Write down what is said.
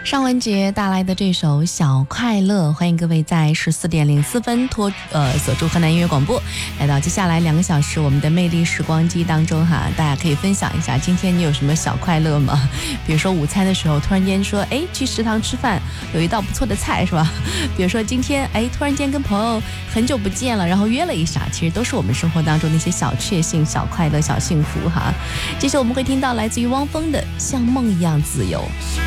尚雯婕带来的这首小快乐，欢迎各位在14:04锁住河南音乐广播，来到接下来2个小时我们的魅力时光机当中哈，大家可以分享一下今天你有什么小快乐吗？比如说午餐的时候突然间说去食堂吃饭有一道不错的菜是吧？比如说今天突然间跟朋友很久不见了，然后约了一下，其实都是我们生活当中的一些小确幸、小快乐、小幸福哈。接着我们会听到来自于汪峰的《像梦一样自由》。